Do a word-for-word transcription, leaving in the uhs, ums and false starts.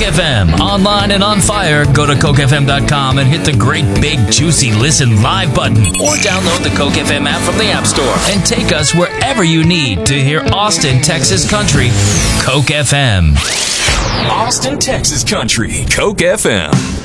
F M. Online and on fire, go to Coke F M dot com and hit the great big juicy listen live button. Or download the Coke F M app from the App Store and take us wherever you need to hear Austin, Texas country. Coke F M. Austin, Texas country. Coke F M.